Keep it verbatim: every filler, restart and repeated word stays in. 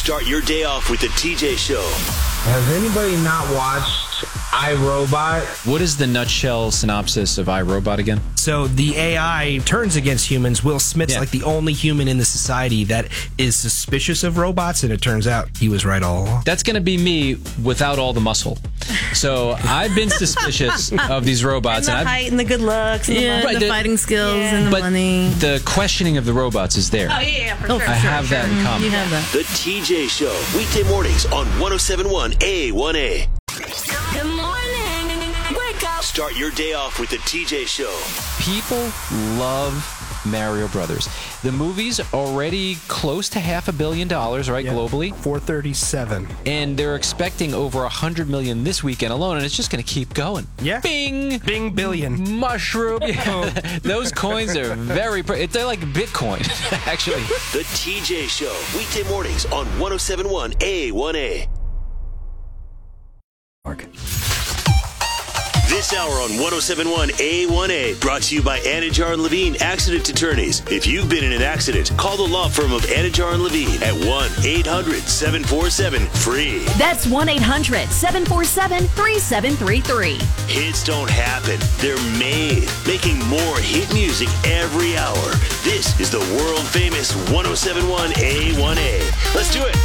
Start your day off with the T J Show. Has anybody not watched iRobot? What is the nutshell synopsis of iRobot again? So the A I turns against humans. Will Smith's Yeah. like the only human in the society that is suspicious of robots, and it turns out he was right all along. That's going to be me without all the muscle. So I've been suspicious of these robots. And the and height and the good looks. And Yeah, the, Right, the, the- fighting skills Yeah. and the But money. the questioning of the robots is there. Oh, yeah, yeah, for Oh, sure. I sure, have that in common. You have that. The T J Show. Weekday mornings on one oh seven point one A one A. Good morning. Wake up. Start your day off with the T J Show. People love Mario Brothers. The movie's already close to half a billion dollars, right, Yeah. globally? four thirty-seven. And they're expecting over one hundred million this weekend alone, and it's just going to keep going. Yeah. Bing! Bing billion. Mushroom. Those coins are very, pre- they're like Bitcoin, actually. The T J Show. Weekday mornings on one oh seven point one A one A. This hour on one oh seven point one A one A brought to you by Anajar and Levine Accident Attorneys. If you've been in an accident, call the law firm of Anajar and Levine at one eight hundred seven four seven FREE. That's one eight hundred seven four seven three seven three three. Hits don't happen. They're made. Making more hit music every hour. This is the world famous one oh seven point one A one A. Let's do it.